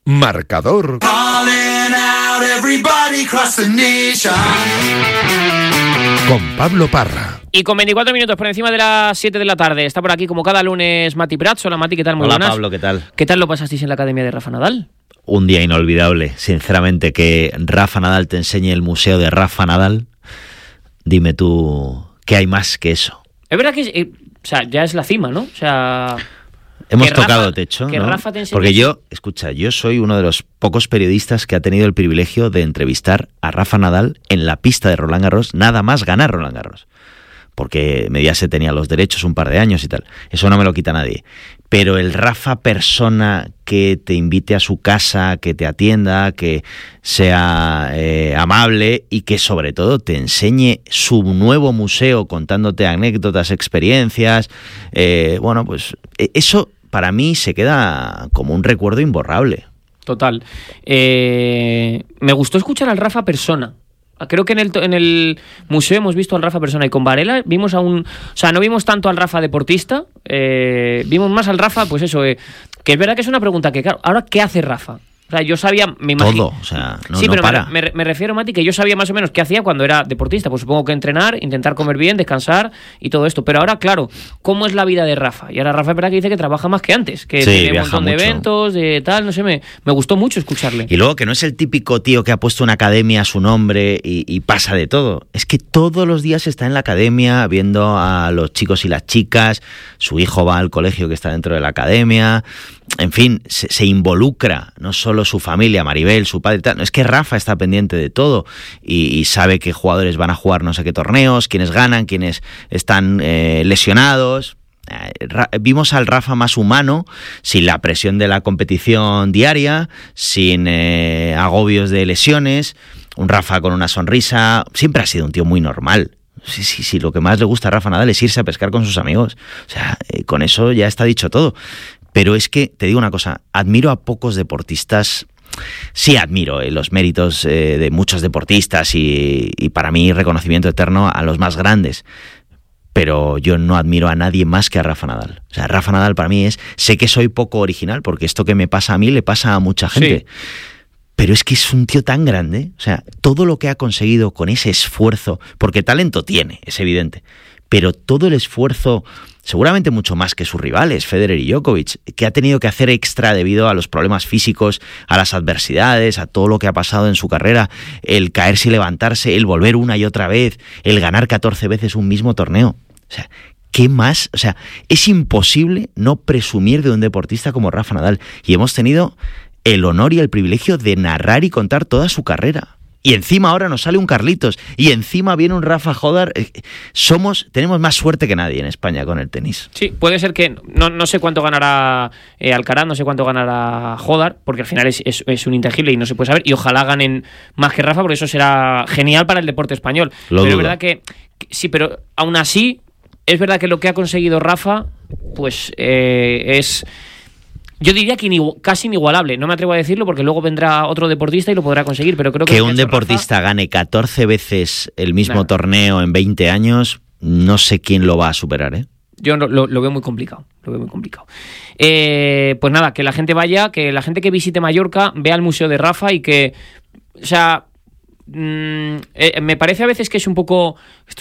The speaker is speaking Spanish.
Marcador. Con Pablo Parra. Y con 24 minutos por encima de las 7 de la tarde. Está por aquí como cada lunes Mati Prats. Hola Mati, ¿qué tal? Muy Hola buenas. Pablo, ¿qué tal? ¿Qué tal lo pasasteis en la academia de Rafa Nadal? Un día inolvidable, sinceramente, que Rafa Nadal te enseñe el museo de Rafa Nadal. Dime tú, ¿qué hay más que eso? Es verdad que ya es la cima, ¿no? O sea... Hemos Rafa, tocado techo, que ¿no? Rafa te enseñe... Porque yo soy uno de los pocos periodistas que ha tenido el privilegio de entrevistar a Rafa Nadal en la pista de Roland Garros, nada más ganar Roland Garros. Porque Mediaset tenía los derechos un par de años y tal. Eso no me lo quita nadie. Pero el Rafa persona que te invite a su casa, que te atienda, que sea amable y que sobre todo te enseñe su nuevo museo contándote anécdotas, experiencias, pues eso para mí se queda como un recuerdo imborrable. Total. Me gustó escuchar al Rafa persona. Creo que en el museo hemos visto al Rafa persona y con Varela vimos no vimos tanto al Rafa deportista, vimos más al Rafa, pues eso, que es verdad que es una pregunta que, claro, ahora ¿qué hace Rafa? O sea, yo sabía, me imagino... Todo, o sea, sí, no pero para. Me refiero, Mati, que yo sabía más o menos qué hacía cuando era deportista. Pues supongo que entrenar, intentar comer bien, descansar y todo esto. Pero ahora, claro, ¿cómo es la vida de Rafa? Y ahora Rafa es verdad que dice que trabaja más que antes, que tiene un montón de eventos, de tal, no sé, me gustó mucho escucharle. Y luego que no es el típico tío que ha puesto una academia a su nombre y pasa de todo. Es que todos los días está en la academia viendo a los chicos y las chicas, su hijo va al colegio que está dentro de la academia... En fin, se involucra, no solo su familia, Maribel, su padre y tal. No, es que Rafa está pendiente de todo y sabe qué jugadores van a jugar no sé qué torneos, quiénes ganan, quiénes están lesionados. Vimos al Rafa más humano, sin la presión de la competición diaria, sin agobios de lesiones. Un Rafa con una sonrisa. Siempre ha sido un tío muy normal. Sí, lo que más le gusta a Rafa Nadal es irse a pescar con sus amigos. O sea, con eso ya está dicho todo. Pero es que, te digo una cosa, admiro a pocos deportistas, sí admiro los méritos de muchos deportistas y para mí reconocimiento eterno a los más grandes, pero yo no admiro a nadie más que a Rafa Nadal. O sea, Rafa Nadal para mí sé que soy poco original, porque esto que me pasa a mí le pasa a mucha gente, sí. Pero es que es un tío tan grande, o sea, todo lo que ha conseguido con ese esfuerzo, porque talento tiene, es evidente, pero todo el esfuerzo... Seguramente mucho más que sus rivales, Federer y Djokovic, que ha tenido que hacer extra debido a los problemas físicos, a las adversidades, a todo lo que ha pasado en su carrera, el caerse y levantarse, el volver una y otra vez, el ganar 14 veces un mismo torneo. O sea, ¿qué más? O sea, es imposible no presumir de un deportista como Rafa Nadal. Y hemos tenido el honor y el privilegio de narrar y contar toda su carrera. Y encima ahora nos sale un Carlitos, y encima viene un Rafa Jodar. Tenemos más suerte que nadie en España con el tenis. Sí, puede ser que, no sé cuánto ganará Alcaraz, no sé cuánto ganará Jodar, porque al final es un intangible y no se puede saber, y ojalá ganen más que Rafa, porque eso será genial para el deporte español. Pero es verdad que sí, pero aún así, es verdad que lo que ha conseguido Rafa, pues es... Yo diría que casi inigualable. No me atrevo a decirlo porque luego vendrá otro deportista y lo podrá conseguir, pero creo que un deportista gane 14 veces el mismo torneo en 20 años, no sé quién lo va a superar, ¿eh? Yo lo veo muy complicado. Pues nada, que la gente vaya, que la gente que visite Mallorca vea el museo de Rafa y que... O sea, me parece a veces que es un poco...